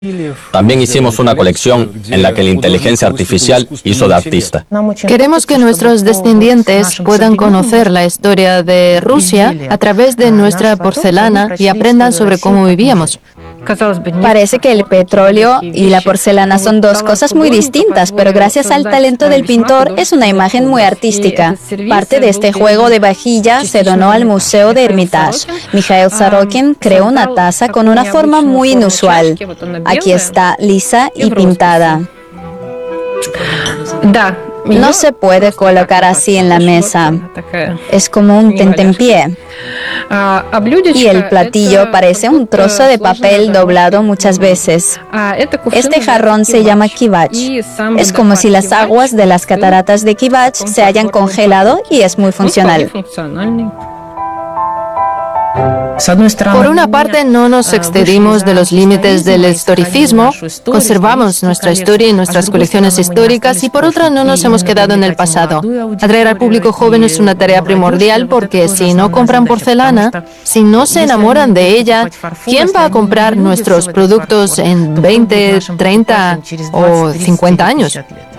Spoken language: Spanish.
También hicimos una colección en la que la inteligencia artificial hizo de artista. Queremos que nuestros descendientes puedan conocer la historia de Rusia a través de nuestra porcelana y aprendan sobre cómo vivíamos. Parece que el petróleo y la porcelana son dos cosas muy distintas, pero gracias al talento del pintor es una imagen muy artística. Parte de este juego de vajilla se donó al Museo de Hermitage. Mikhail Sorokin creó una taza con una forma muy inusual. Aquí está, lisa y pintada. No se puede colocar así en la mesa. Es como un tentempié. Y el platillo parece un trozo de papel doblado muchas veces. Este jarrón se llama kivach. Es como si las aguas de las cataratas de Kivach se hayan congelado y es muy funcional. Por una parte, no nos excedimos de los límites del historicismo, conservamos nuestra historia y nuestras colecciones históricas, y por otra, no nos hemos quedado en el pasado. Atraer al público joven es una tarea primordial porque si no compran porcelana, si no se enamoran de ella, ¿quién va a comprar nuestros productos en 20, 30 o 50 años?